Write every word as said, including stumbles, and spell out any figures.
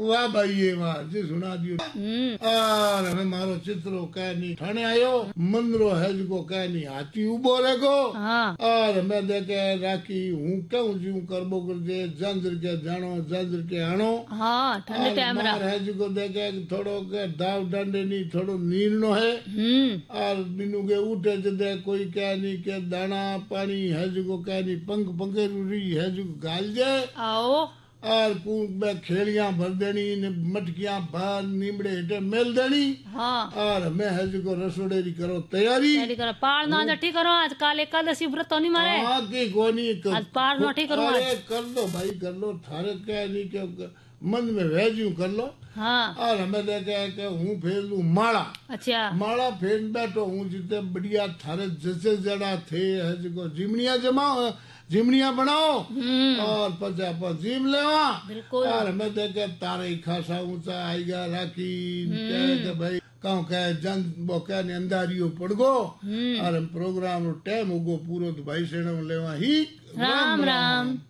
वाह भाई ये वाह जी सुना दियो। और हमें मारो चित्रो कह नहीं ठाणे आयो मंदरो है जो कह नहीं हाथी उबो रेगो। और मैं देखे राखी हूँ क्यों जू करबो कर दे जंजर के जानो जंजर के आनो। हाँ ठंडे टाइम है जो देखे थोड़ो के दाव डंडे नहीं थोड़ो नीलनो है। और बिनु के उठे जदे कोई कह नहीं के दाना पानी है जो कह नहीं पंख पंखे रूरी है जो गाल जाए। आओ और कूद में खेलियां भर देनी मटकियां भर नीमड़े हेठे मेल देनी। हाँ और मैं है जो रसोड़े री करो तैयारी तैयारी करो पार ना जटी करो आज काले एकादशी व्रत तो नहीं मारे हाँ की कोनी आज पार ना ठीक करो अरे कर लो भाई कर लो थारे क्या नहीं के मन में भेजू कर लो। हाँ और हमें देखे के हूँ फेर लू माला। अच्छा माला फेर बैठो हूँ जितने बढ़िया थारे जैसे जड़ा थे है जो जिमनिया जमाओ जिमनिया बनाओ और पचा अपन जिम लेवा। और हमें देखे तारे खासा ऊंचा आएगा राखी के भाई कहूँ कह जन वो कह ने अंधारियो पड़ गो। और हम प्रोग्राम टाइम उगो पूरो तो भाई सेण लेवा ही राम राम।